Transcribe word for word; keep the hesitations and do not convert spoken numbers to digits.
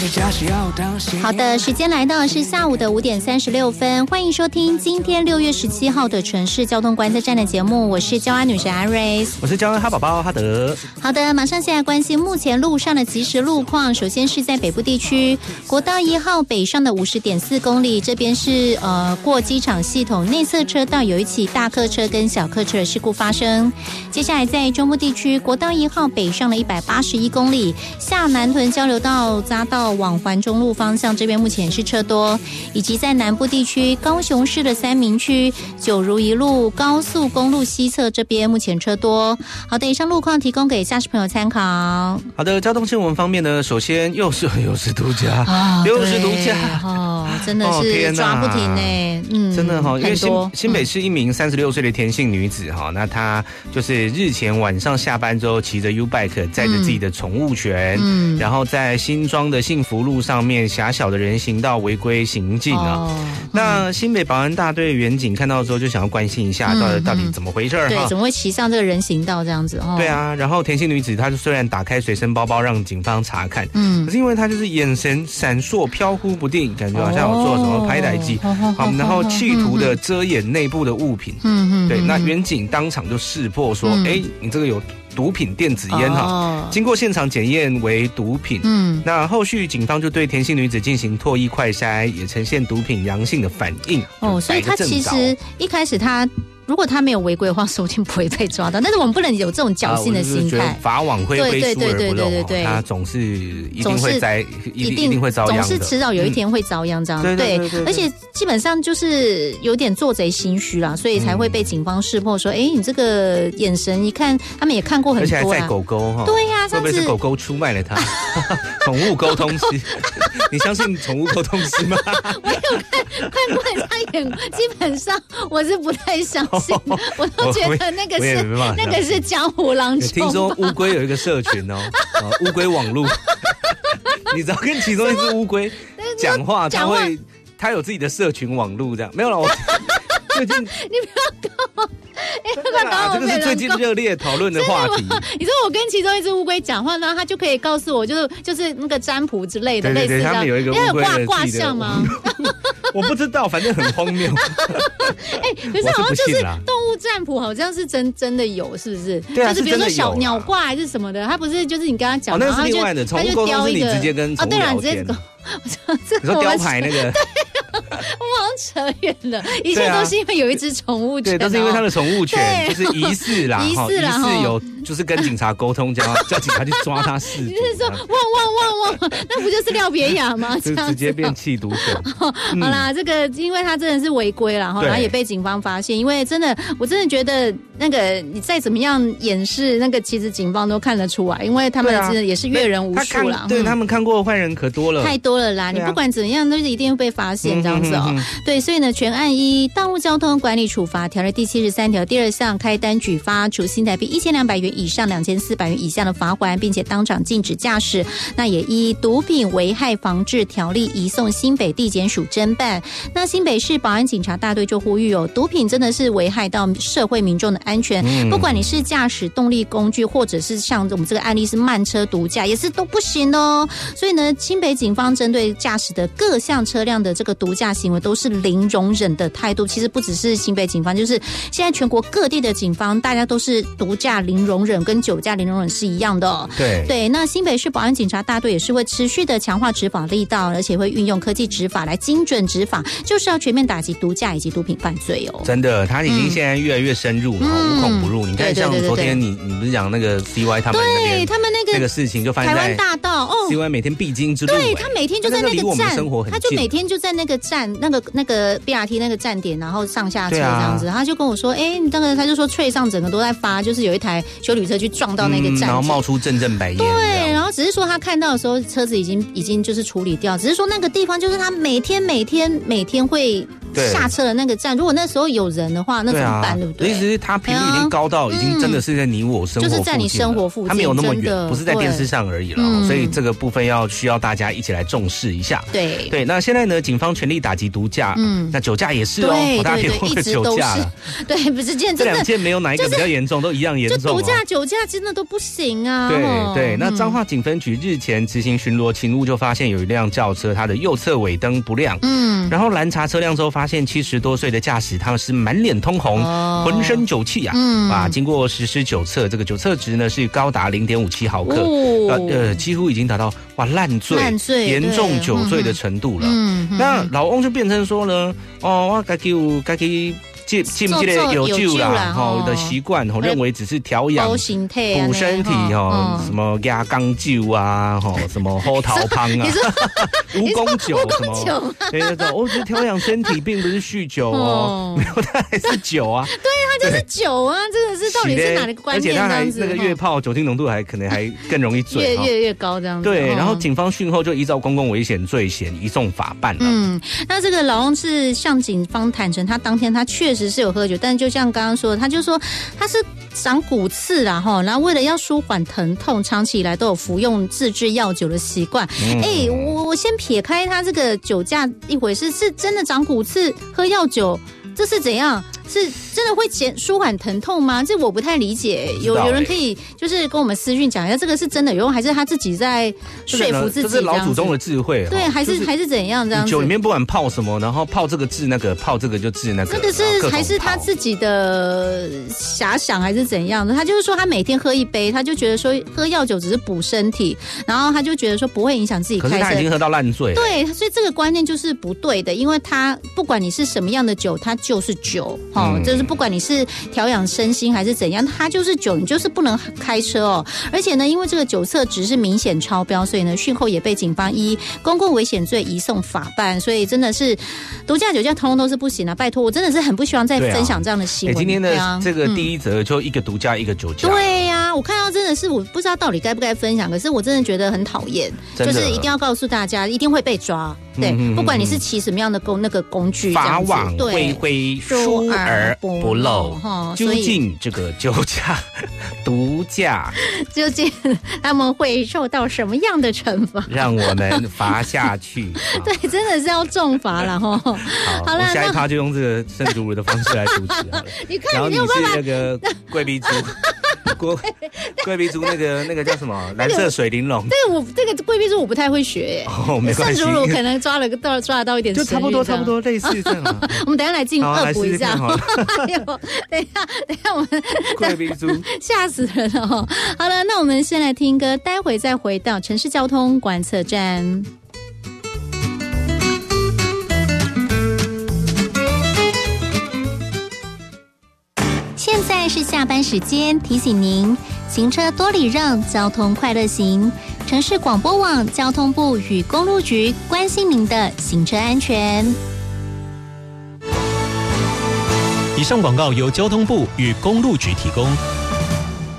好的，时间来到是下午的五点三十六分，欢迎收听今天六月十七号的城市交通观测站的节目，我是交安女神阿瑞， 我是交安哈宝宝哈德。 好的，马上现在关心目前路上的即时路况。首先是在北部地区，国道一号北上的五十点四公里，这边是呃过机场系统内侧车道有一起大客车跟小客车的事故发生。接下来在中部地区，国道一号北上了一百八十一公里，下南屯交流道匝道往环中路方向，这边目前是车多，以及在南部地区，高雄市的三民区九如一路高速公路西侧这边目前车多。好的，以上路况提供给驾驶朋友参考。 好的，交通新闻方面呢，首先又是又是独家，哦、又是独家哦，真的是抓不停呢、欸，嗯， 真的哈、哦，因为新新北市一名三十六岁的田姓女子哈、嗯，那她就是日前晚上下班之后骑着 U bike 载着自己的宠物犬，嗯，然后在新庄的幸福路上面狭小的人行道违规行进啊。哦嗯、那新北保安大队员警看到之后就想要关心一下，到底、嗯、到底怎么回事儿？ 对，怎么会骑上这个人行道这样子？哦， 对啊，然后田姓女子她虽然打开随身包包让警方查看，嗯，可是因为她就是眼神闪烁、飘忽不定，感觉好像有做什么拍歹机，好，然后企图的遮掩内部的物品，嗯嗯，对，那员警当场就识破说，哎、嗯，你这个有毒品电子烟哈、哦，经过现场检验为毒品，嗯，那后续警方就对田姓女子进行唾液快筛，也呈现毒品阳性的反应， 哦，所以她其实一开始她。如果他没有违规的话，说不定不会被抓到。但是我们不能有这种侥幸的心态。 啊、法网恢恢，疏而不漏。他总是一定会栽，一定一定会遭殃的。 总是迟早有一天会遭殃这样。嗯、对, 对, 对, 对, 对，而且基本上就是有点做贼心虚啦，所以才会被警方识破说，哎、嗯，你这个眼神一看，他们也看过很多啦。 而且还载狗狗哈。 对呀、啊， 会不会是狗狗出卖了他？宠物沟通师，你相信宠物沟通师吗？ 我有看看过他演，基本上我是不太相信。我都觉得那个是那个是江湖郎中。 听说乌龟有一个社群哦，乌龟网路，你只要跟其中一只乌龟讲话，它会它有自己的社群网路这样。没有了，我最近你不要搞。 啊、这个是最近热烈讨论的话题。 你说我跟其中一只乌龟讲话呢，它就可以告诉我，就是就是那个占卜之类的， 对对对， 类似这样。 他们有一个乌龟的卦象吗？ 我不知道，反正很荒谬。 哎、欸，可是好像就是动物占卜，好像是真真的有，是不是？ 对啊， 就是比如说小鸟卦还是什么的，它不是就是你跟他讲， 哦，那是另外的。宠物沟通是你直接跟宠物聊天。 哦，对了， 你说雕牌那个。 我好像扯远了，一切都是因为有一只宠物犬、 啊，对，都是因为他的宠物犬就是疑似啦， 疑似啦， 疑似有就是跟警察沟通，叫叫警察去抓他事主。 你是说汪汪汪汪，那不就是廖别雅吗？ 就直接变弃毒犬、 哦嗯。好啦，这个因为他真的是违规啦，然后也被警方发现。因为真的，我真的觉得那个你再怎么样掩饰，那个其实警方都看得出来，因为他们真的也是阅人无数啦。 对、嗯、他们看过坏人可多了， 太多了啦。啊、你不管怎样，都是一定会被发现这样子哦。嗯、哼哼哼对，所以呢，全案依《道路交通管理处罚条例》第七十三条第二项开单举发，处新台币一千两百元以上两千四百元以下的罚款，并且当场禁止驾驶。那也依《毒品危害防治条例》移送新北地检署侦办。那新北市保安警察大队就呼吁哦，毒品真的是危害到社会民众的安全，嗯、不管你是驾驶动力工具，或者是像我们这个案例是慢车毒驾，也是都不行哦。所以呢，新北警方针对驾驶的各项车辆的这个毒驾行为都是零容忍的态度。其实不只是新北警方，就是现在全国各地的警方，大家都是毒驾零容忍，跟酒驾零容忍是一样的哦。 对对，那新北市保安警察大队也是会持续的强化执法力道，而且会运用科技执法来精准执法，就是要全面打击毒驾以及毒品犯罪哦。 真的，他已经现在越来越深入，然后无孔不入。嗯、你看，像昨天你你不是讲那个 C Y 他们那边， 对他们那个那个事情就发生在台湾大道哦 ，C Y 每天必经之路。 对他每天就在那个站， 生活很近， 他就每天就在那个站，那个那个 B R T 那个站点，然后上下车这样子。啊、他就跟我说，哎、欸，你那个他就说脆上整个都在发，就是有一台休旅车去撞到那个站、嗯， 然后冒出阵阵白烟。 对，然后只是说他看到的时候，车子已经已经就是处理掉，只是说那个地方就是他每天每天每天会下车的那个站，如果那时候有人的话，那怎么办？对不对？ 意思是它频率已经高到已经真的是在你我生活附近了， 就是在你生活附近， 它没有那么远，不是在电视上而已了。 嗯、 所以这个部分要需要大家一起来重视一下。 对对，那现在呢，警方全力打击毒驾，嗯，那酒驾也是哦， 对大家别忘了酒驾了。 对，不是这件这两件没有哪一个比较严重，都一样严重。 就毒驾、酒驾真的都不行啊。 对对，那彰化警分局日前执行巡逻勤务，就发现有一辆轿车，它的右侧尾灯不亮，嗯，然后拦查车辆之后，发现七十多岁的驾驶，他们是满脸通红，哦、浑身酒气啊，嗯，啊，经过实施酒测，这个酒测值呢是高达零点五七毫克，哦、呃，几乎已经达到哇烂醉、 烂醉、 严重酒醉的程度了。嗯，那老翁就变成说呢，哦，我该给我该给。进进这个有救啦，吼的习惯，吼认为只是调养、补身体，吼什么鸭缸酒啊，吼什么喝桃汤啊，蜈蚣酒什么，对那种，我觉得调养身体并不是酗酒哦，没有，它还是酒啊， 对，它就是酒啊，真的是到底是哪个观念？ 而且它还那个越泡酒精浓度还可能还更容易醉， 越越越高这样子。 对，然后警方讯后就依照公共危险罪嫌移送法办了。 嗯，那这个老翁是向警方坦诚，他当天他确实是有喝酒，但就像刚刚说的，他就说他是长骨刺啦哈，然后为了要舒缓疼痛，长期以来都有服用自制药酒的习惯。哎、嗯欸，我我先撇开他这个酒驾一回事，是真的长骨刺喝药酒，这是怎样？是真的会减舒缓疼痛吗？这我不太理解。有有人可以就是跟我们私讯讲一下，这个是真的有用，还是他自己在说服自己？ 这是老祖宗的智慧。 对，还是、就是、还是怎样这样子？ 酒里面不管泡什么，然后泡这个治那个，泡这个就治那个。 这个是还是他自己的遐想，还是怎样的？他就是说，他每天喝一杯，他就觉得说喝药酒只是补身体，然后他就觉得说不会影响自己开车。 可是他已经喝到烂醉了。 对，所以这个观念就是不对的，因为他不管你是什么样的酒，它就是酒。哦，嗯、就是不管你是调养身心还是怎样，它就是酒，你就是不能开车哦。而且呢，因为这个酒测值是明显超标，所以呢，讯后也被警方依公共危险罪移送法办。所以真的是毒驾、酒驾，通通都是不行啊！拜托，我真的是很不希望再分享这样的新闻。 啊欸、今天的这个第一则就一个毒驾，嗯、一个酒驾。 对呀、啊，我看到真的是我不知道到底该不该分享，可是我真的觉得很讨厌，就是一定要告诉大家，一定会被抓。对，嗯、不管你是骑什么样的工那个工具， 法网恢恢，疏而不漏。究竟这个酒驾、毒驾， 究竟他们会受到什么样的惩罚？ 让我们罚下去。 对，真的是要重罚了哈。好， 好了，下一趴就用这个圣主乳的方式来主持好了。 你看， 然后你是那个贵宾猪。贵贵宾猪那个那个叫什么蓝色水玲珑？ 这个我这个贵宾猪我不太会学耶。 哦，没关系。 圣主乳可能抓了个到抓得到一点， 就差不多差不多类似这样。 我们等一下来进恶补一下。等一下，等一下，我们贵宾猪吓死人了哈。好了，那我们先来听歌，待会再回到城市交通观测站。现在是下班时间，提醒您行车多礼让，交通快乐行。城市广播网交通部与公路局关心您的行车安全。 以上广告由交通部与公路局提供。